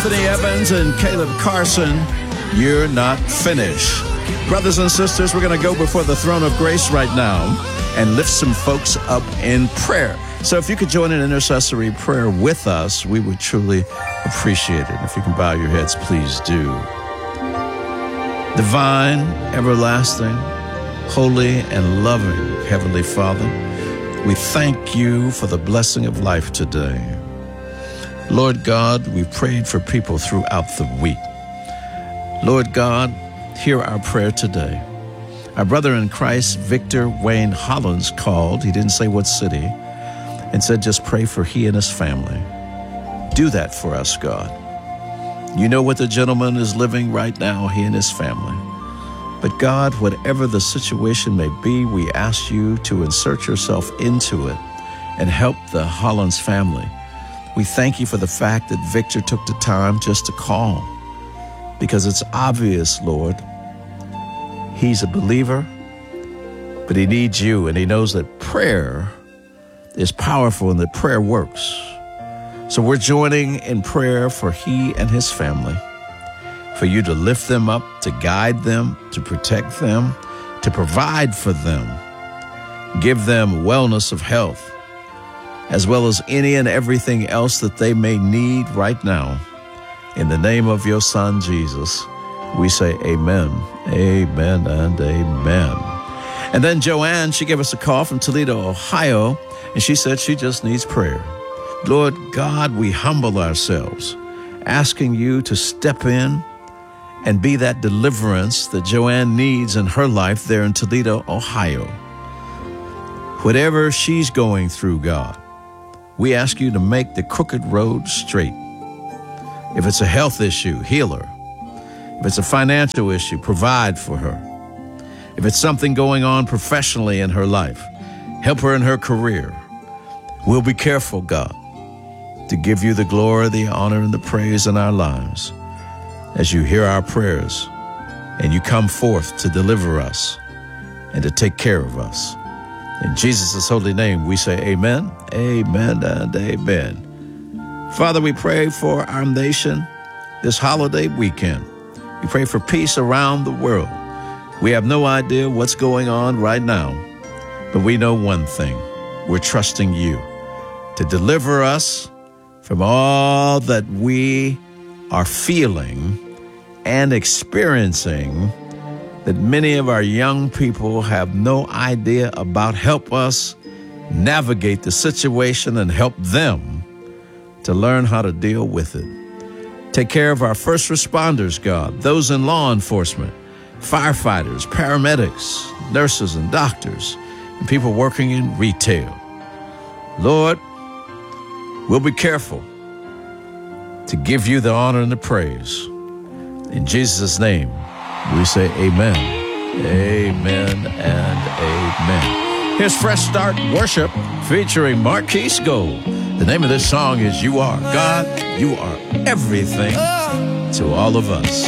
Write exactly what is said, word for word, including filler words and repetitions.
Anthony Evans and Caleb Carson, You're Not Finished. Brothers and sisters, we're going to go before the throne of grace right now and lift some folks up in prayer. So if you could join in intercessory prayer with us, we would truly appreciate it. If you can bow your heads, please do. Divine, everlasting, holy, and loving Heavenly Father, we thank you for the blessing of life today. Lord God, we prayed for people throughout the week. Lord God, hear our prayer today. Our brother in Christ, Victor Wayne Hollins, called. He didn't say what city, and said just pray for he and his family. Do that for us, God. You know what the gentleman is living right now, he and his family. But God, whatever the situation may be, we ask you to insert yourself into it and help the Hollins family. We thank you for the fact that Victor took the time just to call, because it's obvious, Lord, he's a believer, but he needs you, and he knows that prayer is powerful and that prayer works. So we're joining in prayer for he and his family, for you to lift them up, to guide them, to protect them, to provide for them, give them wellness of health, as well as any and everything else that they may need right now. In the name of your Son, Jesus, we say amen, amen, and amen. And then Joanne, she gave us a call from Toledo, Ohio, and she said she just needs prayer. Lord God, we humble ourselves, asking you to step in and be that deliverance that Joanne needs in her life there in Toledo, Ohio. Whatever she's going through, God, we ask you to make the crooked road straight. If it's a health issue, heal her. If it's a financial issue, provide for her. If it's something going on professionally in her life, help her in her career. We'll be careful, God, to give you the glory, the honor, and the praise in our lives as you hear our prayers and you come forth to deliver us and to take care of us. In Jesus' holy name, we say amen, amen, and amen. Father, we pray for our nation this holiday weekend. We pray for peace around the world. We have no idea what's going on right now, but we know one thing. We're trusting you to deliver us from all that we are feeling and experiencing that many of our young people have no idea about. Help us navigate the situation and help them to learn how to deal with it. Take care of our first responders, God, those in law enforcement, firefighters, paramedics, nurses and doctors, and people working in retail. Lord, we'll be careful to give you the honor and the praise. In Jesus' name, we say amen, amen, and amen. Here's Fresh Start Worship featuring Marquise Gold. The name of this song is You Are. God, you are everything to all of us.